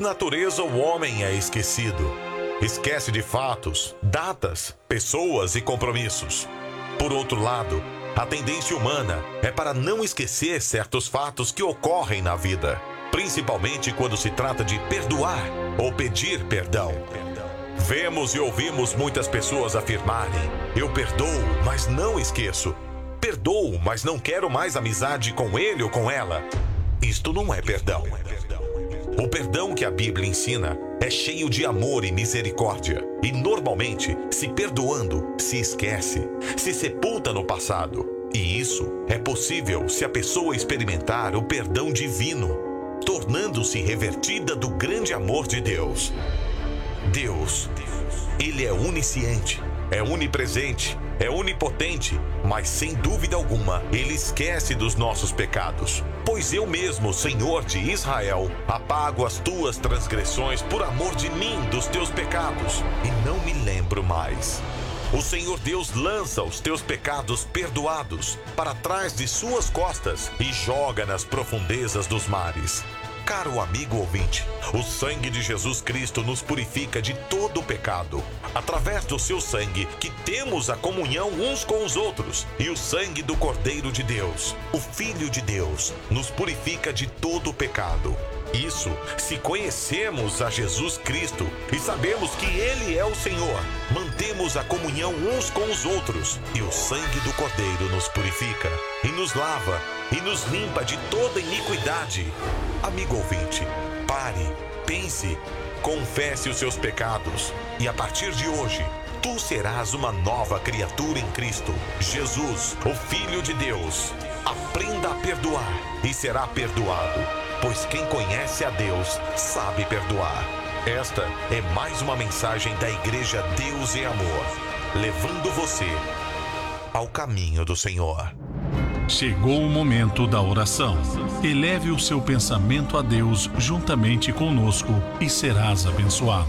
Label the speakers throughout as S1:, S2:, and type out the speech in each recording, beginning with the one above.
S1: natureza, o homem é esquecido. Esquece de fatos, datas, pessoas e compromissos. Por outro lado, a tendência humana é para não esquecer certos fatos que ocorrem na vida, principalmente quando se trata de perdoar ou pedir perdão. Vemos e ouvimos muitas pessoas afirmarem: eu perdoo, mas não esqueço. Perdoo, mas não quero mais amizade com ele ou com ela. Isto não é perdão. O perdão que a Bíblia ensina é cheio de amor e misericórdia. E normalmente, se perdoando, se esquece, se sepulta no passado. E isso é possível se a pessoa experimentar o perdão divino, tornando-se revertida do grande amor de Deus. Deus, Ele é onisciente, é onipresente, é onipotente, mas sem dúvida alguma, Ele esquece dos nossos pecados. Pois eu mesmo, Senhor de Israel, apago as tuas transgressões por amor de mim, dos teus pecados, e não me lembro mais. O Senhor Deus lança os teus pecados perdoados para trás de suas costas e joga nas profundezas dos mares. Caro amigo ouvinte, o sangue de Jesus Cristo nos purifica de todo o pecado. Através do seu sangue que temos a comunhão uns com os outros, e o sangue do Cordeiro de Deus, o Filho de Deus, nos purifica de todo o pecado. Isso se conhecemos a Jesus Cristo e sabemos que Ele é o Senhor. Mantemos a comunhão uns com os outros, e o sangue do Cordeiro nos purifica, e nos lava, e nos limpa de toda iniquidade. Amigo ouvinte, pare, pense, confesse os seus pecados, e a partir de hoje, tu serás uma nova criatura em Cristo Jesus, o Filho de Deus. Aprenda a perdoar e será perdoado, pois quem conhece a Deus sabe perdoar. Esta é mais uma mensagem da Igreja Deus e Amor, levando você ao caminho do Senhor.
S2: Chegou o momento da oração. Eleve o seu pensamento a Deus juntamente conosco e serás abençoado.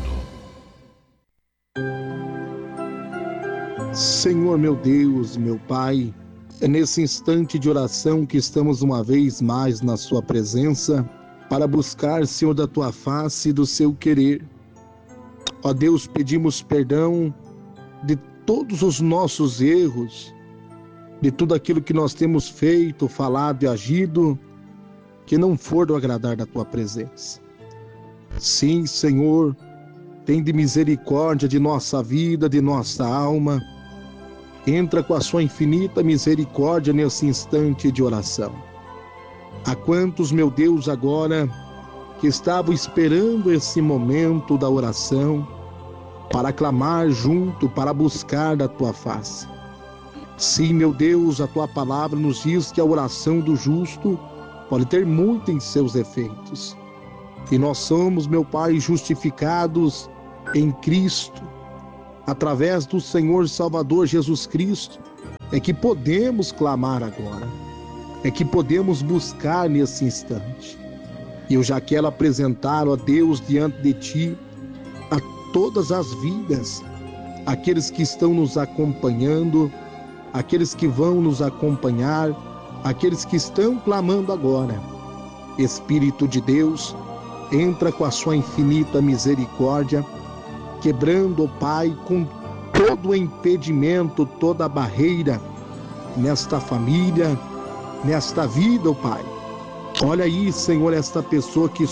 S3: Senhor meu Deus, meu Pai, é nesse instante de oração que estamos uma vez mais na sua presença para buscar, Senhor, da tua face e do seu querer. Ó Deus, pedimos perdão de todos os nossos erros, de tudo aquilo que nós temos feito, falado e agido, que não for do agradar da tua presença. Sim, Senhor, tem de misericórdia de nossa vida, de nossa alma. Entra com a sua infinita misericórdia nesse instante de oração. Há quantos, meu Deus, agora que estavam esperando esse momento da oração para clamar junto, para buscar da tua face. Sim, meu Deus, a tua palavra nos diz que a oração do justo pode ter muito em seus efeitos. E nós somos, meu Pai, justificados em Cristo, através do Senhor Salvador Jesus Cristo, é que podemos clamar agora, é que podemos buscar nesse instante. E eu já quero apresentar, ó Deus, diante de Ti, a todas as vidas, aqueles que estão nos acompanhando, aqueles que vão nos acompanhar, aqueles que estão clamando agora. Espírito de Deus, entra com a sua infinita misericórdia, quebrando, ó Pai, com todo o impedimento, toda a barreira nesta família, nesta vida, ó Pai. Olha aí, Senhor, esta pessoa que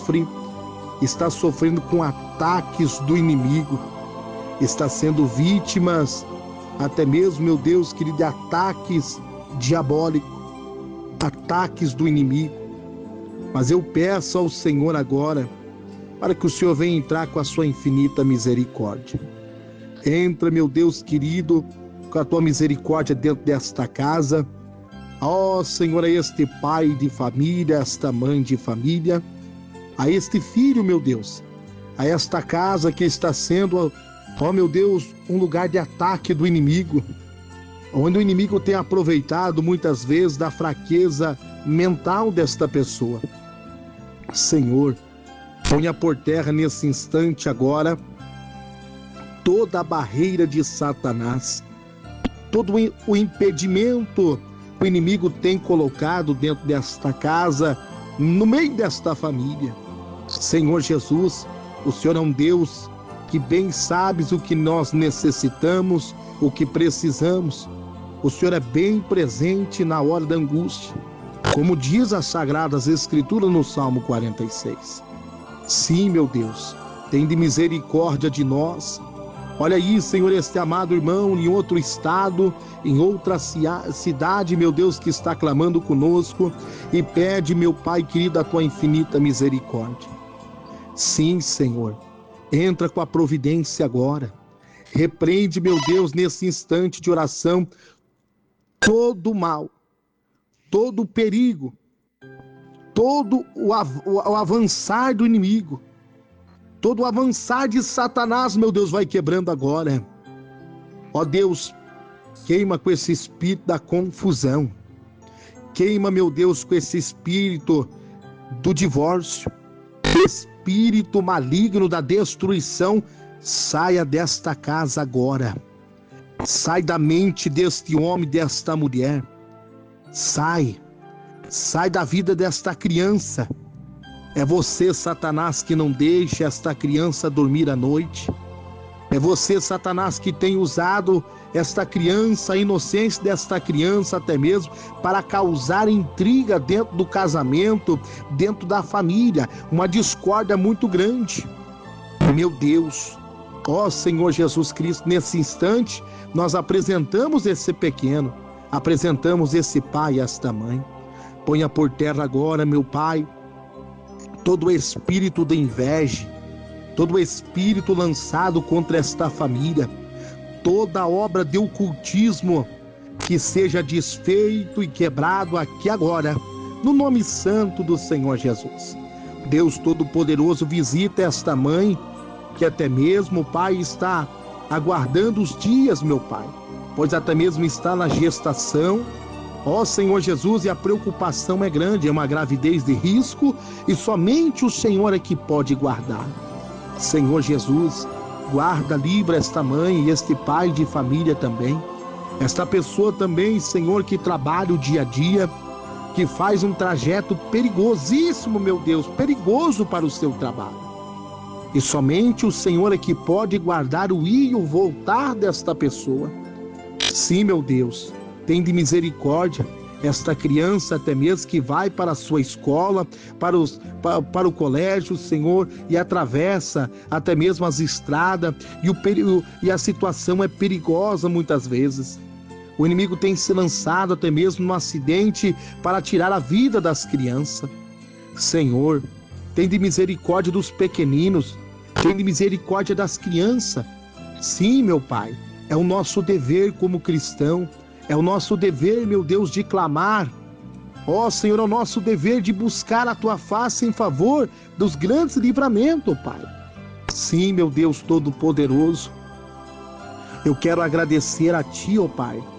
S3: está sofrendo com ataques do inimigo, está sendo vítimas até mesmo, meu Deus querido, de ataques diabólicos, ataques do inimigo. Mas eu peço ao Senhor agora, para que o Senhor venha entrar com a sua infinita misericórdia. Entra, meu Deus querido, com a tua misericórdia dentro desta casa. Ó Senhor, a este pai de família, a esta mãe de família, a este filho, meu Deus, a esta casa que está sendo, ó meu Deus, um lugar de ataque do inimigo, onde o inimigo tem aproveitado muitas vezes da fraqueza mental desta pessoa. Senhor, ponha por terra nesse instante agora toda a barreira de Satanás, todo o impedimento que o inimigo tem colocado dentro desta casa, no meio desta família. Senhor Jesus, o Senhor é um Deus que bem sabes o que nós necessitamos, o que precisamos. O Senhor é bem presente na hora da angústia, como diz as Sagradas Escrituras no Salmo 46. Sim, meu Deus, tem de misericórdia de nós. Olha aí, Senhor, este amado irmão em outro estado, em outra cidade, meu Deus, que está clamando conosco e pede, meu Pai querido, a tua infinita misericórdia. Sim, Senhor, entra com a providência agora. Repreende, meu Deus, nesse instante de oração, todo o mal, todo o perigo, todo o avançar do inimigo, todo o avançar de Satanás, meu Deus, vai quebrando agora. Ó Deus, queima com esse espírito da confusão. Queima, meu Deus, com esse espírito do divórcio. Espírito maligno da destruição, saia desta casa agora. Sai da mente deste homem, desta mulher. Sai da vida desta criança. É você, Satanás, que não deixa esta criança dormir à noite. É você, Satanás, que tem usado esta criança, a inocência desta criança até mesmo, para causar intriga dentro do casamento, dentro da família, uma discórdia muito grande. Meu Deus, ó Senhor Jesus Cristo, nesse instante, nós apresentamos esse pequeno, apresentamos esse pai e esta mãe. Ponha por terra agora, meu Pai, todo o espírito de inveja, todo o espírito lançado contra esta família, toda obra de ocultismo que seja desfeito e quebrado aqui agora, no nome santo do Senhor Jesus. Deus Todo-Poderoso, visita esta mãe, que até mesmo, Pai, está aguardando os dias, meu Pai, pois até mesmo está na gestação. Ó Senhor Jesus, e a preocupação é grande, é uma gravidez de risco e somente o Senhor é que pode guardar. Senhor Jesus, guarda, livra esta mãe e este pai de família também. Esta pessoa também, Senhor, que trabalha o dia a dia, que faz um trajeto perigosíssimo, meu Deus, perigoso para o seu trabalho. E somente o Senhor é que pode guardar o ir e o voltar desta pessoa. Sim, meu Deus, tem de misericórdia esta criança até mesmo que vai para a sua escola, para o colégio, Senhor, e atravessa até mesmo as estradas, e a situação é perigosa muitas vezes. O inimigo tem se lançado até mesmo no acidente para tirar a vida das crianças. Senhor, tem de misericórdia dos pequeninos, tem de misericórdia das crianças. Sim, meu Pai, é o nosso dever como cristão. É o nosso dever, meu Deus, de clamar. Ó Senhor, é o nosso dever de buscar a Tua face em favor dos grandes livramentos, Pai. Sim, meu Deus Todo-Poderoso, eu quero agradecer a Ti, ó Pai,